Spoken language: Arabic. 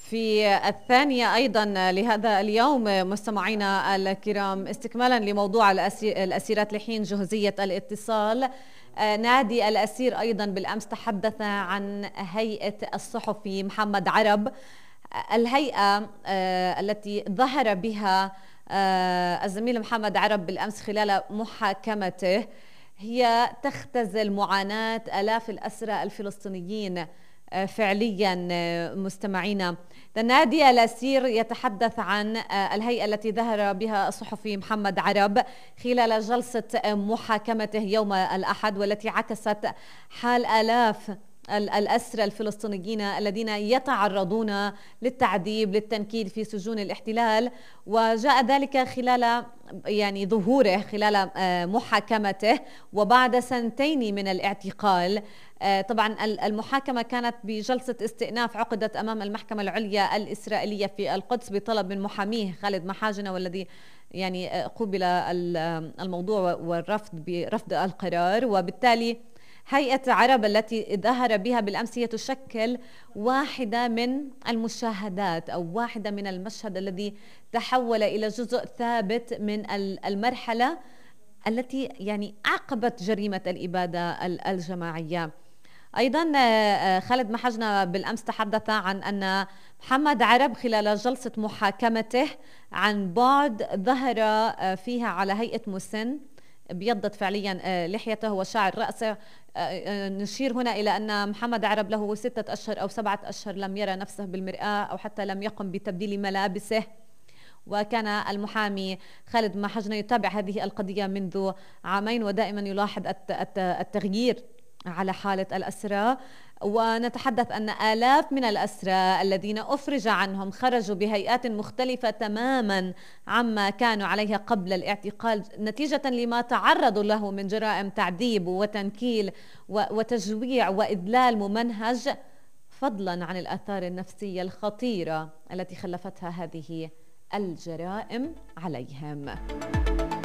في الثانية أيضا لهذا اليوم مستمعينا الكرام، استكمالا لموضوع الأسيرات لحين جهوزية الاتصال، نادي الأسير أيضا بالأمس تحدث عن هيئة الصحفي محمد عرب. الهيئة التي ظهر بها الزميل محمد عرب بالأمس خلال محاكمته هي تختزل معاناة آلاف الأسرى الفلسطينيين. فعليا مستمعينا، نادي الأسير يتحدث عن الهيئة التي ظهر بها الصحفي محمد عرب خلال جلسة محاكمته يوم الأحد، والتي عكست حال آلاف الأسرى الفلسطينيين الذين يتعرضون للتعذيب للتنكيل في سجون الاحتلال. وجاء ذلك خلال ظهوره خلال محاكمته وبعد سنتين من الاعتقال. طبعا المحاكمة كانت بجلسة استئناف عقدت أمام المحكمة العليا الإسرائيلية في القدس بطلب من محاميه خالد محاجنة، والذي قُبل الموضوع برفض القرار. وبالتالي هيئة عرب التي ظهر بها بالأمس هي تشكل واحدة من المشاهدات أو واحدة من المشهد الذي تحول إلى جزء ثابت من المرحلة التي عقبت جريمة الإبادة الجماعية. أيضا خالد محاجنة بالأمس تحدث عن أن محمد عرب خلال جلسة محاكمته عن بعد ظهر فيها على هيئة مسن، ابيضت فعليا لحيته وشعر رأسه. نشير هنا إلى أن محمد عرب له 6 أشهر أو 7 أشهر لم يرى نفسه بالمرآة أو حتى لم يقم بتبديل ملابسه. وكان المحامي خالد محاجنة يتابع هذه القضية منذ عامين ودائما يلاحظ التغيير على حالة الأسرى. ونتحدث أن آلاف من الأسرى الذين أفرج عنهم خرجوا بهيئات مختلفة تماما عما كانوا عليها قبل الاعتقال، نتيجة لما تعرضوا له من جرائم تعذيب وتنكيل وتجويع وإذلال ممنهج، فضلا عن الآثار النفسية الخطيرة التي خلفتها هذه الجرائم عليهم.